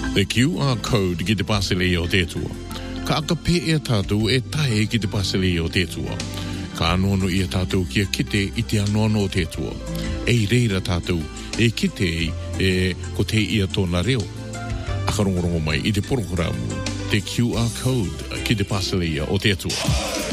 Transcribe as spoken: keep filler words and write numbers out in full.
The Q R code ki te pasele o te tua. Ka aka pe e tātou e tae ki te pasele o te tua. Ka anono i a tātou kia kite i te anono o te tua. E reira tātou e kite e ko te ia tōna reo. Akarongorongo mai i te porogramu. The Q R code ki te pasele o te tua.